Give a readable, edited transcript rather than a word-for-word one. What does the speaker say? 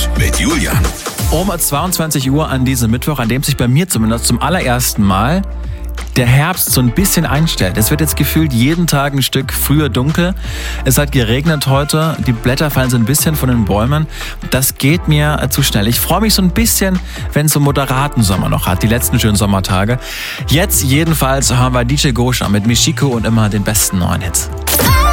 News mit Julian. Um 22 Uhr an diesem Mittwoch, an dem sich bei mir zumindest zum allerersten Mal der Herbst so ein bisschen einstellt. Es wird jetzt gefühlt jeden Tag ein Stück früher dunkel. Es hat geregnet heute. Die Blätter fallen so ein bisschen von den Bäumen. Das geht mir zu schnell. Ich freue mich so ein bisschen, wenn es so moderaten Sommer noch hat. Die letzten schönen Sommertage. Jetzt jedenfalls haben wir DJ Gosha mit Michiko und immer den besten neuen Hits.